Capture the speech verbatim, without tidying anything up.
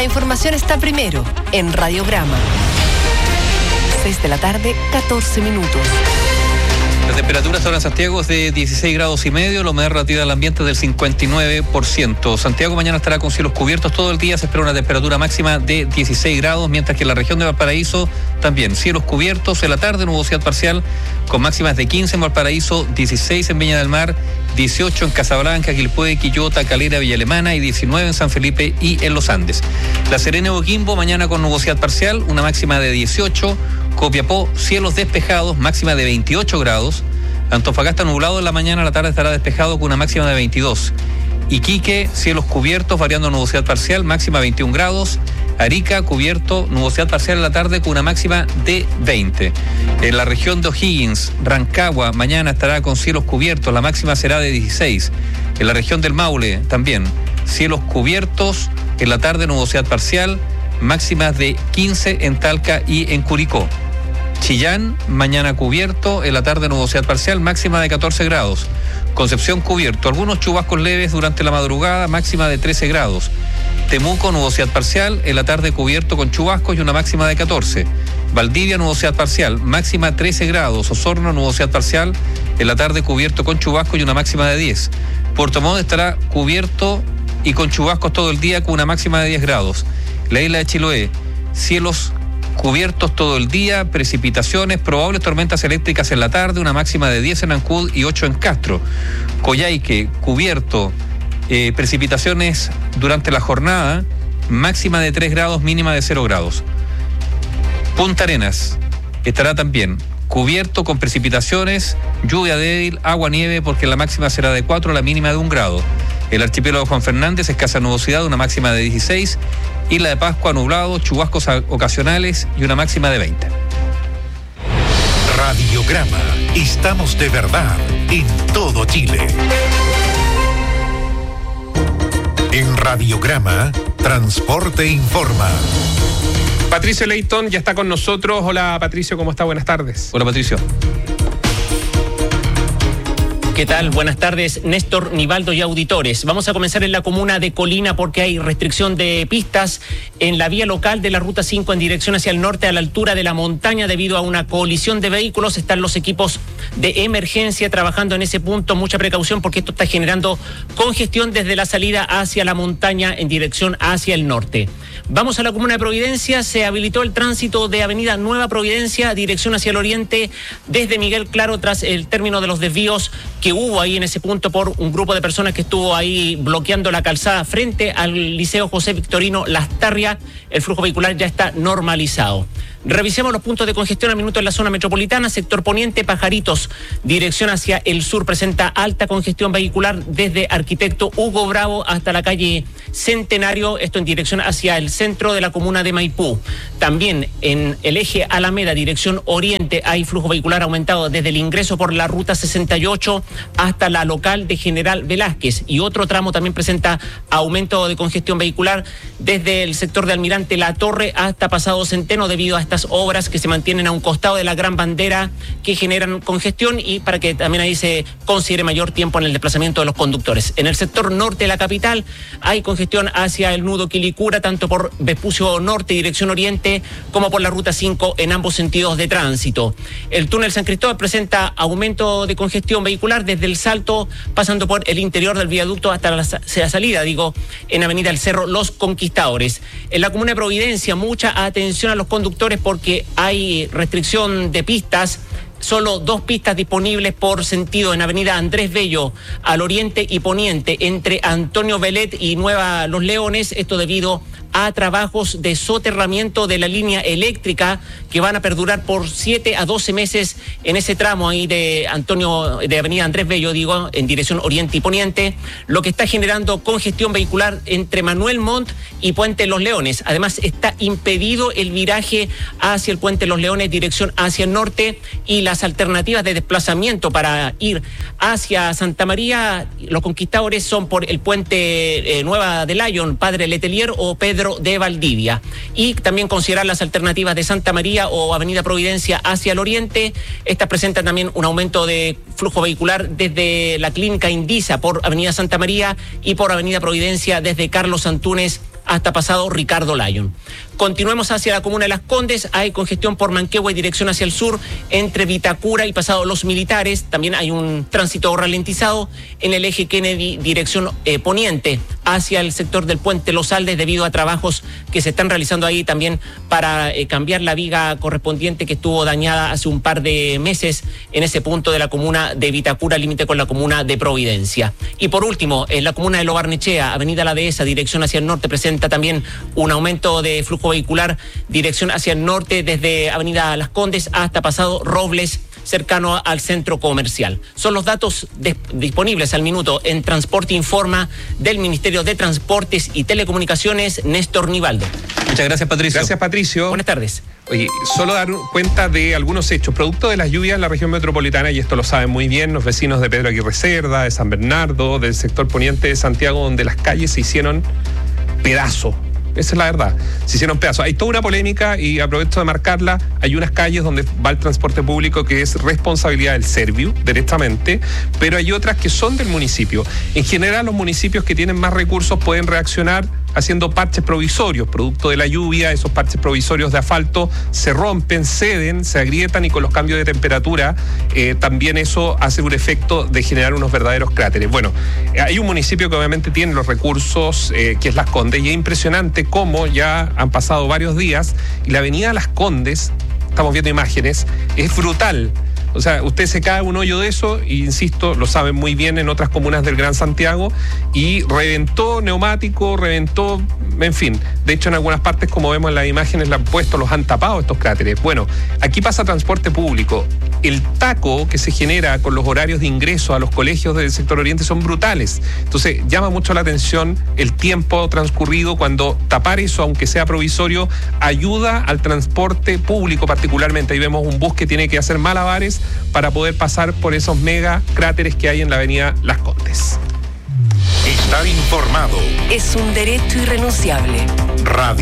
información está primero en Radiograma. seis de la tarde, catorce minutos. La temperatura ahora en Santiago es de dieciséis grados y medio, la humedad relativa del ambiente es del cincuenta y nueve por ciento. Santiago mañana estará con cielos cubiertos todo el día, se espera una temperatura máxima de dieciséis grados, mientras que en la región de Valparaíso también cielos cubiertos, en la tarde nubosidad parcial con máximas de quince en Valparaíso, dieciséis en Viña del Mar, dieciocho en Casablanca, Quilpué, Quillota, Calera, Villa Alemana y diecinueve en San Felipe y en Los Andes. La Serena y Coquimbo mañana con nubosidad parcial, una máxima de dieciocho, Copiapó, cielos despejados, máxima de veintiocho grados. Antofagasta nublado en la mañana, a la tarde estará despejado con una máxima de veintidós. Iquique, cielos cubiertos, variando nubosidad parcial, máxima veintiún grados. Arica, cubierto, nubosidad parcial en la tarde con una máxima de veinte. En la región de O'Higgins, Rancagua, mañana estará con cielos cubiertos, la máxima será de dieciséis. En la región del Maule, también, cielos cubiertos, en la tarde nubosidad parcial, máximas de quince en Talca y en Curicó. Chillán, mañana cubierto, en la tarde nubosidad parcial, máxima de catorce grados. Concepción cubierto, algunos chubascos leves durante la madrugada, máxima de trece grados. Temuco, nubosidad parcial, en la tarde cubierto con chubascos y una máxima de catorce. Valdivia, nubosidad parcial, máxima trece grados. Osorno, nubosidad parcial, en la tarde cubierto con chubascos y una máxima de diez. Puerto Montt estará cubierto y con chubascos todo el día con una máxima de diez grados. La isla de Chiloé, cielos cubiertos todo el día, precipitaciones, probables tormentas eléctricas en la tarde, una máxima de diez en Ancud y ocho en Castro. Coyhaique, cubierto, eh, precipitaciones durante la jornada, máxima de tres grados, mínima de cero grados. Punta Arenas estará también cubierto con precipitaciones, lluvia débil, agua, nieve, porque la máxima será de cuatro, la mínima de un grado. El archipiélago Juan Fernández, escasa nubosidad, una máxima de dieciséis. Isla de Pascua, nublado, chubascos ocasionales y una máxima de veinte. Radiograma. Estamos de verdad en todo Chile. En Radiograma, Transporte Informa. Patricio Leighton ya está con nosotros. Hola Patricio, ¿cómo está? Buenas tardes. Hola Patricio. ¿Qué tal? Buenas tardes, Néstor, Nivaldo y auditores. Vamos a comenzar en la comuna de Colina porque hay restricción de pistas en la vía local de la Ruta cinco en dirección hacia el norte a la altura de la montaña debido a una colisión de vehículos. Están los equipos de emergencia trabajando en ese punto. Mucha precaución porque esto está generando congestión desde la salida hacia la montaña en dirección hacia el norte. Vamos a la comuna de Providencia. Se habilitó el tránsito de Avenida Nueva Providencia, dirección hacia el oriente, desde Miguel Claro, tras el término de los desvíos que hubo ahí en ese punto por un grupo de personas que estuvo ahí bloqueando la calzada frente al Liceo José Victorino Lastarria. El flujo vehicular ya está normalizado. Revisemos los puntos de congestión al minuto en la zona metropolitana. Sector poniente, Pajaritos, dirección hacia el sur, presenta alta congestión vehicular desde Arquitecto Hugo Bravo hasta la calle Centenario, esto en dirección hacia el centro de la comuna de Maipú. También en el eje Alameda, dirección oriente, hay flujo vehicular aumentado desde el ingreso por la ruta sesenta y ocho hasta la local de General Velázquez, y otro tramo también presenta aumento de congestión vehicular desde el sector de Almirante La Torre hasta Pasado Centeno debido a estas obras que se mantienen a un costado de la Gran Bandera que generan congestión y para que también ahí se considere mayor tiempo en el desplazamiento de los conductores. En el sector norte de la capital hay congestión hacia el nudo Quilicura, tanto por Vespucio Norte, dirección oriente, como por la ruta cinco en ambos sentidos de tránsito. El túnel San Cristóbal presenta aumento de congestión vehicular desde el Salto, pasando por el interior del viaducto hasta la, la salida, digo, en Avenida El Cerro Los Conquistadores. En la comuna de Providencia, mucha atención a los conductores porque hay restricción de pistas. Solo dos pistas disponibles por sentido en Avenida Andrés Bello, al oriente y poniente, entre Antonio Velet y Nueva Los Leones, esto debido a trabajos de soterramiento de la línea eléctrica que van a perdurar por siete a doce meses en ese tramo ahí de Antonio, de Avenida Andrés Bello, digo, en dirección oriente y poniente, lo que está generando congestión vehicular entre Manuel Montt y Puente Los Leones. Además, está impedido el viraje hacia el Puente Los Leones, dirección hacia el norte, y las alternativas de desplazamiento para ir hacia Santa María, Los Conquistadores, son por el puente eh, Nueva de Lyon, Padre Letelier o Pedro de Valdivia. Y también considerar las alternativas de Santa María o Avenida Providencia hacia el oriente. Estas presentan también un aumento de flujo vehicular desde la Clínica Indisa por Avenida Santa María y por Avenida Providencia desde Carlos Antúnez hasta pasado Ricardo Lyon. Continuemos hacia la comuna de Las Condes, hay congestión por Manquehue y dirección hacia el sur, entre Vitacura y pasado Los Militares, también hay un tránsito ralentizado en el eje Kennedy, dirección eh, poniente, hacia el sector del puente Los Aldes, debido a trabajos que se están realizando ahí también para eh, cambiar la viga correspondiente que estuvo dañada hace un par de meses en ese punto de la comuna de Vitacura, límite con la comuna de Providencia. Y por último, en la comuna de Lo Barnechea, avenida La Dehesa, dirección hacia el norte, presenta también un aumento de flujo vehicular, dirección hacia el norte desde avenida Las Condes hasta pasado Robles, cercano al centro comercial. Son los datos de, disponibles al minuto en Transporte Informa del Ministerio de Transportes y Telecomunicaciones, Néstor Nivaldo. Muchas gracias, Patricio. Gracias, Patricio. Buenas tardes. Oye, solo dar cuenta de algunos hechos. Producto de las lluvias en la región metropolitana, y esto lo saben muy bien los vecinos de Pedro Aguirre Cerda, de San Bernardo, del sector poniente de Santiago, donde las calles se hicieron pedazo. Esa es la verdad. Se hicieron pedazos. Hay toda una polémica y aprovecho de marcarla. Hay unas calles donde va el transporte público que es responsabilidad del Serviu, directamente, pero hay otras que son del municipio. En general, los municipios que tienen más recursos pueden reaccionar haciendo parches provisorios. Producto de la lluvia, esos parches provisorios de asfalto se rompen, ceden, se agrietan, y con los cambios de temperatura eh, también eso hace un efecto de generar unos verdaderos cráteres. Bueno, hay un municipio que obviamente tiene los recursos, eh, que es Las Condes, y es impresionante cómo ya han pasado varios días y la avenida Las Condes, estamos viendo imágenes, es brutal. O sea, usted se cae un hoyo de eso, y insisto, lo saben muy bien en otras comunas del Gran Santiago, y reventó neumático, reventó, en fin. De hecho, en algunas partes, como vemos en las imágenes, le han puesto, los han tapado estos cráteres. Bueno, aquí pasa transporte público. El taco que se genera con los horarios de ingreso a los colegios del sector oriente son brutales. Entonces, llama mucho la atención el tiempo transcurrido, cuando tapar eso, aunque sea provisorio, ayuda al transporte público particularmente. Ahí vemos un bus que tiene que hacer malabares para poder pasar por esos mega cráteres que hay en la avenida Las Condes. Estar informado Es un derecho irrenunciable. Radio.